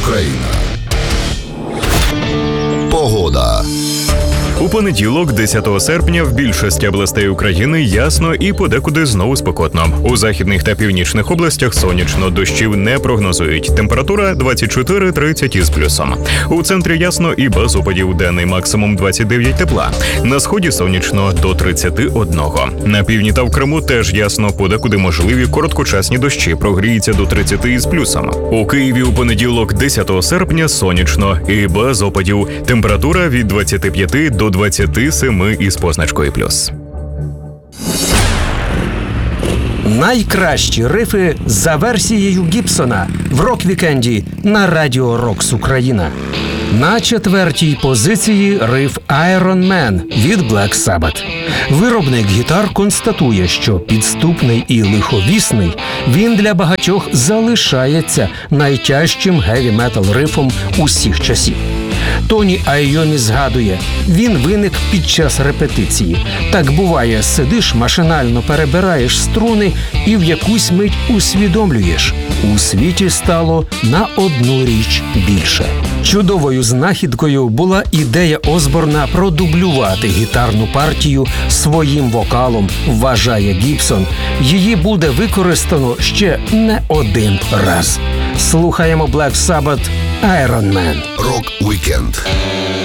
Україна. Погода. У понеділок, 10 серпня, в більшості областей України ясно і подекуди знову спекотно. У західних та північних областях сонячно, дощів не прогнозують. Температура 24-30 із плюсом. У центрі ясно і без опадів, денний максимум 29 тепла. На сході сонячно до 31. На півдні та в Криму теж ясно, подекуди можливі короткочасні дощі, прогріється до 30 із плюсом. У Києві у понеділок, 10 серпня, сонячно і без опадів. Температура від 25 до 27 із позначкою плюс. Найкращі рифи за версією Гібсона в рок-вікенді на Радіо Рокс Україна. На 4-й позиції риф Iron Man від Black Sabbath. Виробник гітар констатує, що підступний і лиховісний, він для багатьох залишається найтяжчим геві-метал рифом усіх часів. Тоні Айомі згадує, він виник під час репетиції. Так буває, сидиш, машинально перебираєш струни і в якусь мить усвідомлюєш – у світі стало на одну річ більше. Чудовою знахідкою була ідея Осборна продублювати гітарну партію своїм вокалом, вважає Гібсон. Її буде використано ще не один раз. Слухаємо Black Sabbath «Iron Man». Рок-вікенд.